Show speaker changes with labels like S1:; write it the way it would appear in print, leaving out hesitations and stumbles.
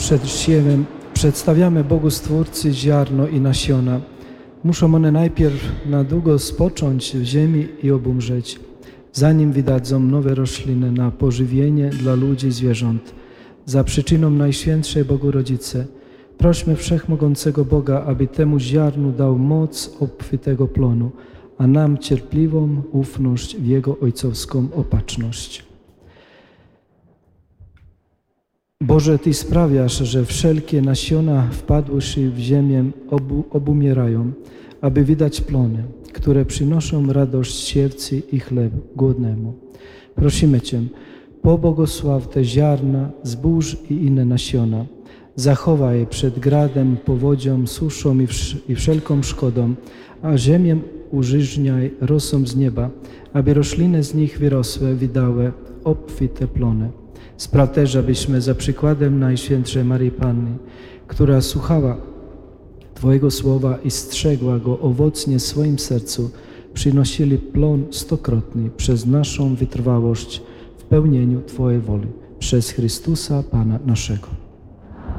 S1: przed siewem przedstawiamy Bogu Stwórcy ziarno i nasiona. Muszą one najpierw na długo spocząć w ziemi i obumrzeć, zanim wydadzą nowe rośliny na pożywienie dla ludzi i zwierząt. Za przyczyną Najświętszej Bogu Rodzice prośmy Wszechmogącego Boga, aby temu ziarnu dał moc obfitego plonu, a nam cierpliwą ufność w Jego ojcowską opatrzność. Boże, Ty sprawiasz, że wszelkie nasiona wpadłszy w ziemię obumierają, aby wydać plony, które przynoszą radość sercu i chleb głodnemu. Prosimy Cię, pobłogosław te ziarna, zbóż i inne nasiona. Zachowaj je przed gradem, powodzią, suszą i wszelką szkodą, a ziemię użyźniaj rosą z nieba, aby rośliny z nich wyrosłe, wydały obfite plony. Spraw też, abyśmy za przykładem Najświętszej Maryi Panny, która słuchała Twojego słowa i strzegła go owocnie w swoim sercu, przynosili plon stokrotny przez naszą wytrwałość w pełnieniu Twojej woli. Przez Chrystusa Pana naszego.